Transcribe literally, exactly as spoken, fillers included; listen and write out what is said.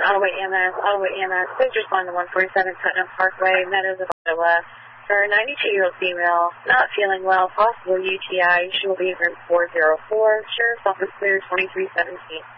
Ottawa E M S, Ottawa E M S, please respond to one forty-seven Putnam Parkway, Meadows of Ottawa. For a ninety-two-year-old female, not feeling well, possible U T I, she will be in room four oh four. Sheriff's Office clear twenty-three seventeen.